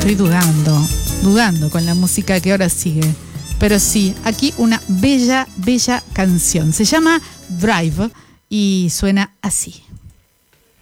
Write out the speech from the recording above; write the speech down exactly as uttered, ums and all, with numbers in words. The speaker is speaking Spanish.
estoy dudando, dudando con la música que ahora sigue. Pero sí, aquí una bella, bella canción. Se llama Drive y suena así.